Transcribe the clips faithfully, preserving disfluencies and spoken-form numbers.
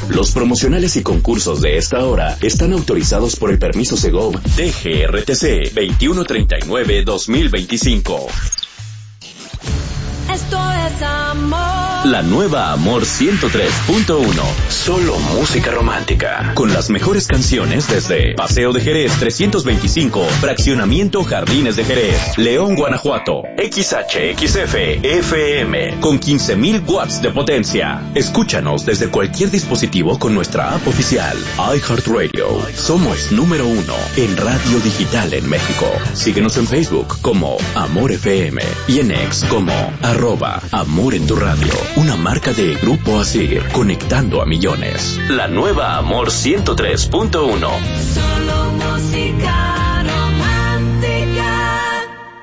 Los promocionales y concursos de esta hora están autorizados por el permiso Segov D G R T C veintiuno treinta y nueve guión dos mil veinticinco. Esto es amor. La nueva Amor ciento tres punto uno. Solo música romántica. Con las mejores canciones desde Paseo de Jerez trescientos veinticinco, Fraccionamiento Jardines de Jerez, León, Guanajuato. X H X F F M con quince mil watts de potencia. Escúchanos desde cualquier dispositivo con nuestra app oficial iHeartRadio. Somos número uno en radio digital en México. Síguenos en Facebook como Amor F M y en X como arroba Amor en tu radio. Una marca de Grupo Asir, conectando a millones. La nueva Amor ciento tres punto uno. Solo música romántica.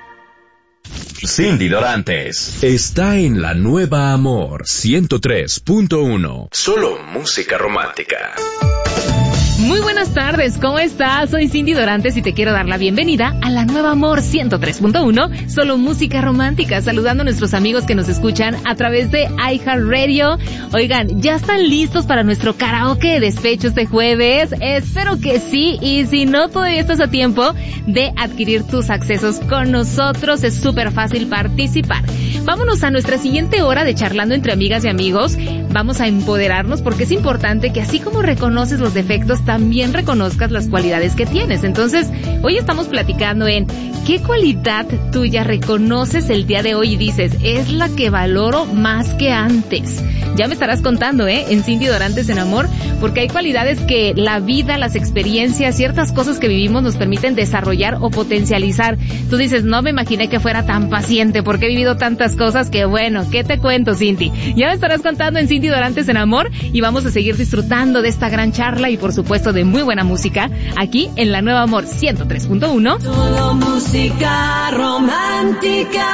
Cindy Dorantes está en la nueva Amor ciento tres punto uno. Solo música romántica. Muy buenas tardes, ¿cómo estás? Soy Cindy Dorantes y te quiero dar la bienvenida a la nueva Amor ciento tres punto uno, solo música romántica, saludando a nuestros amigos que nos escuchan a través de iHeartRadio. Oigan, ¿ya están listos para nuestro karaoke de despecho este jueves? Espero que sí, y si no, todavía estás a tiempo de adquirir tus accesos con nosotros. Es súper fácil participar. Vámonos a nuestra siguiente hora de charlando entre amigas y amigos. Vamos a empoderarnos porque es importante que así como reconoces los defectos, también reconozcas las cualidades que tienes. Entonces, hoy estamos platicando en qué cualidad tuya reconoces el día de hoy y dices, es la que valoro más que antes. Ya me estarás contando, ¿eh? En Cindy Dorantes en Amor, porque hay cualidades que la vida, las experiencias, ciertas cosas que vivimos nos permiten desarrollar o potencializar. Tú dices, no me imaginé que fuera tan paciente porque he vivido tantas cosas que, bueno, ¿qué te cuento, Cindy? Ya me estarás contando en Cindy Dorantes en Amor y vamos a seguir disfrutando de esta gran charla y, por supuesto, de muy buena música aquí en la nueva Amor ciento tres punto uno. Solo música romántica.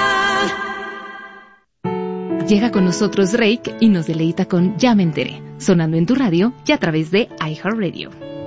Llega con nosotros Rake y nos deleita con Ya me enteré, sonando en tu radio y a través de iHeartRadio.